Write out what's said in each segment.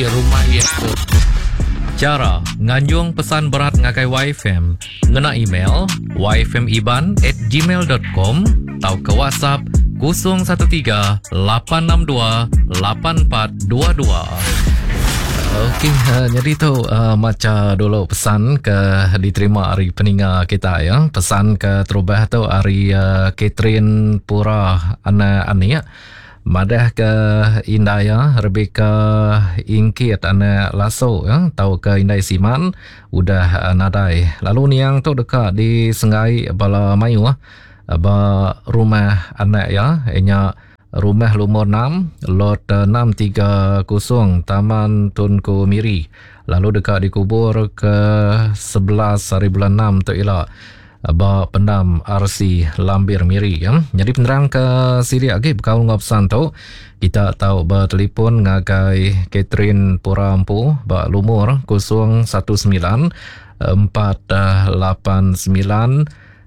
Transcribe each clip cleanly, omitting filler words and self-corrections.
rumah itu. Cara nganjung pesan berat ngakai YFM ngena email yfmiban@gmail.com atau ke WhatsApp 013-862-8422. Okey, jadi tu macam dulu pesan ke diterima hari peninggal kita ya. Pesan ke terubah tu hari Catherine Pura anak-anak. Madah ke Indah ya, Rebecca Ingkit anak Lasso ya, tahu ke Indai Siman udah nadai. Lalu ni yang tu dekat di Sengai Bala Mayu ba rumah anak ya, ianya rumah lumur 6 lot 630 Taman Tunku Miri. Lalu dekat dikubur ke 11 hari bulan 6 tu ialah ba pendam RC Lambir Miri ya. Jadi penerang ke siri lagi berkaul ngau pesan tu kita tahu ba telefon ngagai Catherine Purampu ba lumur 019 489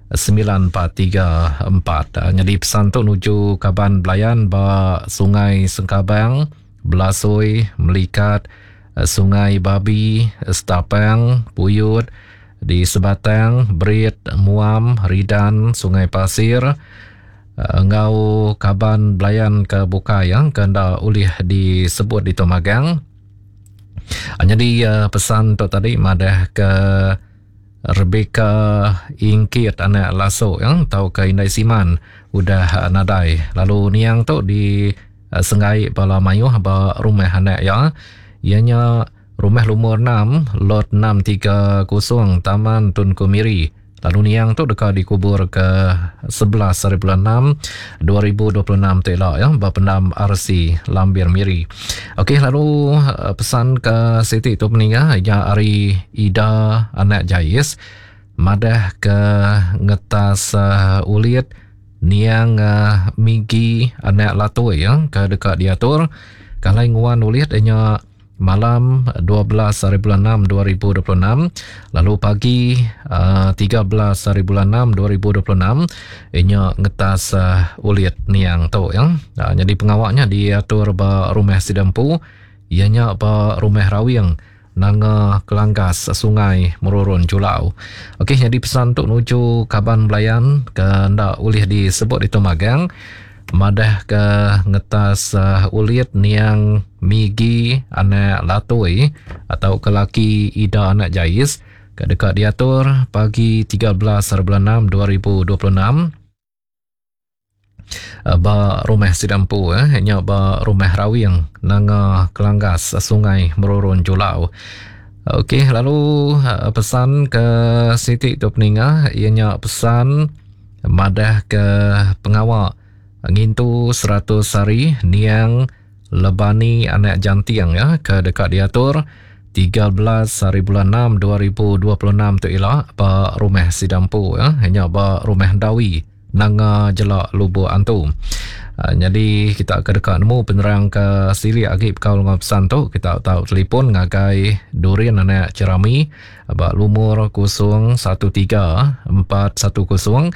9434. Jadi pesan tu nuju Kaban Belayan ba Sungai Sengkabang, Belasoi, Melikat, Sungai Babi, Stapang, Puyut, di Sebatang, Berit, Muam, Ridan, Sungai Pasir, ngau Kaban Belayan ke Bukai yang kena ulih disebut di Tomagang. Jadi pesan tu tadi madah ke Rebecca Ingkit anak Lasso yang tahu ke Indai Siman udah nadai. Lalu ni yang tu di Sengai Bala Mayu ba rumah anak ya, ianya rumah lumur 6 lot 630 Taman Tunku Miri. Lalu ni yang tu dekat dikubur ke 11 hari bulan 6 2026 tu lah ya, bapendam RC Lambir Miri. Okey, lalu pesan ke Siti tu meninggal ya hari Ida anak Jais madah ke ngetas ulit niang Migi anak Latoi ya ke dekat diatur kalai nguan ulit nya malam 12 hari bulan 6 2026. Lalu pagi 13 hari bulan 6 2026 ianya ngetas ulit niang tu ya. Jadi pengawaknya diatur ba rumah Sidampu, ianya ba rumah Rawiang nanga Kelanggas Sungai Merurun Julau. Okey, jadi pesan tu nuju Kaban Belayan ke ndak ulih disebut di Tomagang madah ke ngetas ulit niang Migi anak Latoi atau kelaki Ida anak Jais ke dekat diatur pagi 13 hari bulan 6 2026 ba rumah Sidampu hanya ba rumah Rawiang nanga Kelanggas Sungai Merurun Julau. Okey, lalu pesan ke Siti tu peninggal ianya pesan madah ke pengawal ngintu 100 hari niang Lebani anak Jantiang ya ke dekat diatur 13 hari bulan 6 2026 tu ialah ba rumah Sidampu ya, hanya ba rumah Dawi nanga Jelak Lubu Antu. Jadi kita ke dekat nemu penerang ke siri agib kau ngau pesan tu kita tahu telefon ngagai Durin anak Cerami ba lumur 013 410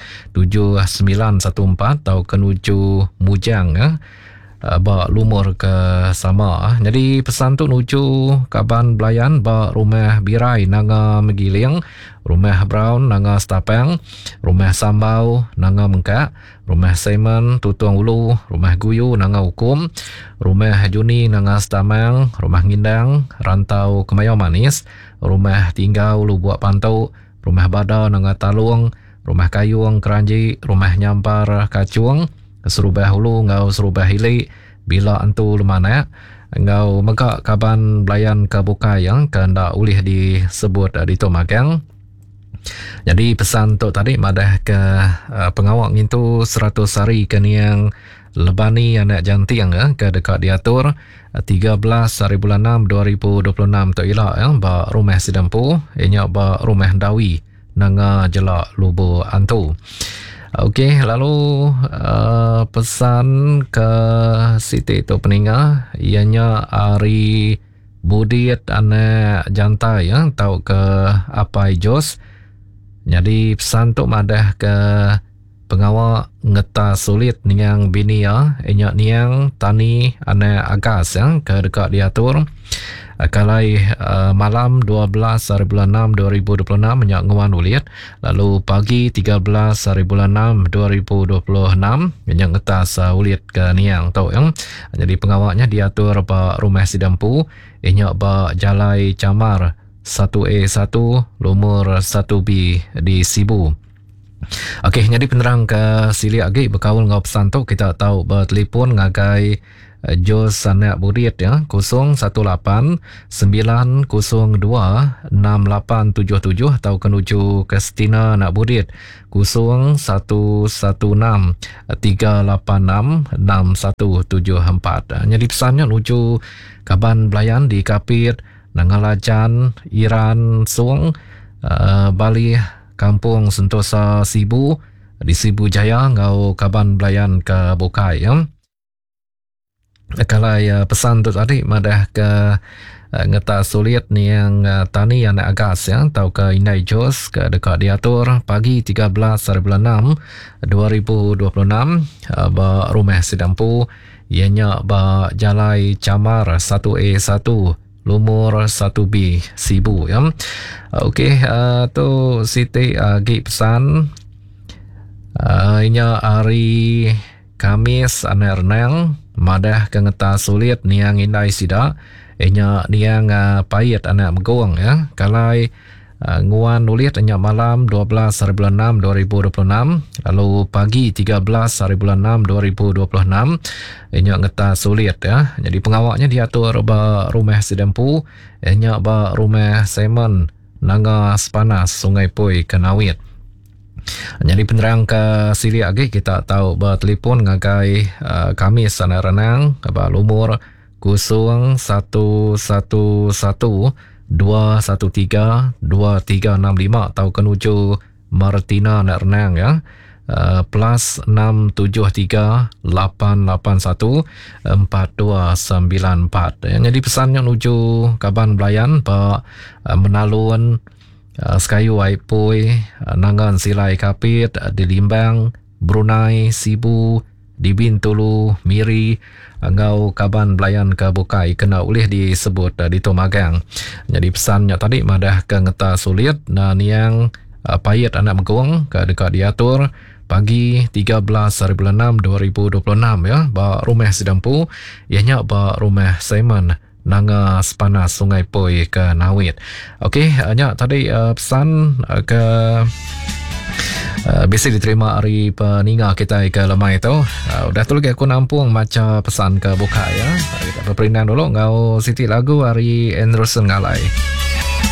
7914 atau kenuju Mujang ya ba lumur ke sama. Jadi pesan tu nuju Kaban Belayan ba rumah Birai nanga Megiling, rumah Brown nanga Stapang, rumah Sambau nanga Mengkak, rumah Simon Tutuang Ulu, rumah Guyu nanga Hukum, rumah Juni nanga Stamang, rumah Ngindang Rantau Kemayau Manis, rumah Tinggal Ulu Buat Pantau, rumah Bada nanga Talung, rumah Kayung Keranji, rumah Nyampar Kacung, Serubah Hulu ngau Serubah Hilik bila antu lemana ngau megak Kaban Belayan ke Bukai yang kena ulih disebut di Tomagang. Jadi pesan tu tadi madah ke pengawak ngintu 100 hari ke niang Lebani anak Jantiang ke dekat diatur 13 hari bulan 6 2026 tu ialah ba rumah Sidampu ianya ba rumah Dawi nanga Jelak Lubu Antu. Okey, lalu pesan ke Siti tu peninggal ianya hari Budit anak Jantai ya tahu ke Apai Jos. Jadi pesan tu madah ke pengawal ngeta sulit niang bini ya, ianya niang Tani anak Agas ya ke dekat diatur Kalai malam 12 hari bulan 6 2026 menyak nguan ulit. Lalu pagi 13 hari bulan 6 2026 menyak ngetas ulit ke niang tau yang. Jadi pengawaknya diatur ba rumah sidampu inyak ba Jalai Camar 1A1 Lumur 1B di Sibu. Okey, jadi penerang ke sili agi berkawal ngau pesan tu kita tahu bertelefon ngagai Jos anak burit ya 018 902 6877 atau kenuju ke Stina anak burit 0116 386 6174. Jadi pesannya nuju Kaban Belayan di Kapit Nangalajan Iran Suang Bali Kampung Sentosa Sibu di Sibu Jaya ngau Kaban Belayan ke Bukai ya. Kalau pesan tu tadi madah ke ngeta sulit ni yang tani yang agas ya tau ke Indai Jos ke dekat diatur pagi 13 hari bulan 6 2026 ba rumah sidampu ianya ba Jalai Camar 1A1 Lumur 1B Sibu ya. Okey, tu Siti agi pesan inya hari Kamis anak renang madah kengeta sulit niang indai sida inya niang payet anak megawang ya. Kalai nguan ulit inya malam 12 hari bulan 6 2026 lalu pagi 13 hari bulan 6 2026 inya ngeta sulit ya. Jadi pengawaknya diatur ba rumah sidampu inya ba rumah Simon Nanga Sepanas Sungai Pui Kenawit. Jadi penerang ke sili agi kita tahu bertelefon ngagai kami sana renang ba lumur 0111 213 2365 atau kenuju Martina nak renang ya. Plus 673 881 4294. Jadi pesannya nuju Kaban Belayan ba menalun Sekayu Waipui, Nangan Silai Kapit, di Limbang, Brunei, Sibu, di Bintulu, Miri, ngau Kaban Belayan ke Bukai kena ulih disebut di Tomagang. Jadi pesannya tadi madah ke ngeta sulit dan yang payet anak megawang ke dekat diatur pagi 13 hari bulan 6 2026 ya ba rumah sidampu ianya ba rumah Simon Nanga Sepanas Sungai Pui ke Nawit. Okey, hanya tadi pesan ke biasa diterima hari peninga kita ke lemai tu. Udah tu lagi aku nampung macam pesan ke buka ya. Kita berperindan dulu ngau Siti lagu hari Anderson Ngalai.